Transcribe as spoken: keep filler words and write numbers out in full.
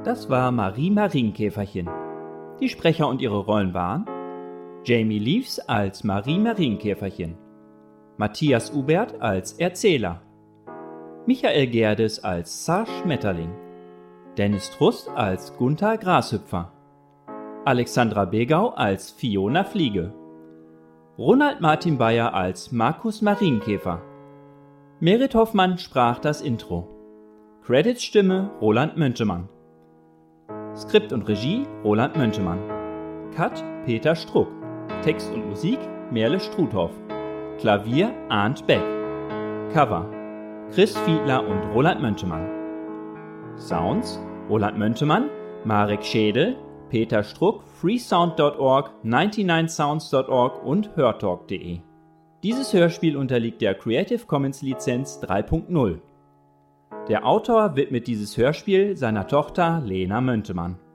Das war Marie Marienkäferchen. Die Sprecher und ihre Rollen waren Jamie Leaves als Marie Marienkäferchen, Matthias Ubert als Erzähler, Michael Gerdes als Zar Schmetterling, Dennis Trust als Gunther Grashüpfer, Alexandra Begau als Fiona Fliege, Ronald Martin Bayer als Markus Marienkäfer. Merit Hoffmann sprach das Intro. Credits Stimme Roland Möntemann. Skript und Regie Roland Möntemann. Cut Peter Struck. Text und Musik Merle Struthoff. Klavier Arndt Beck. Cover Chris Fiedler und Roland Möntemann. Sounds Roland Möntemann, Marek Schädel, Peter Struck, freesound punkt org, neunundneunzig sounds punkt org und hörtalk punkt de. Dieses Hörspiel unterliegt der Creative Commons Lizenz drei Punkt null. Der Autor widmet dieses Hörspiel seiner Tochter Lena Möntemann.